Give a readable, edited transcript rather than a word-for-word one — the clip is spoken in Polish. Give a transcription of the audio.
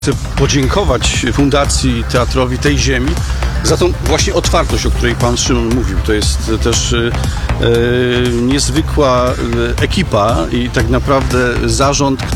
Chcę podziękować Fundacji Teatrowi tej ziemi za tą właśnie otwartość, o której pan Szymon mówił. To jest też niezwykła ekipa i tak naprawdę zarząd,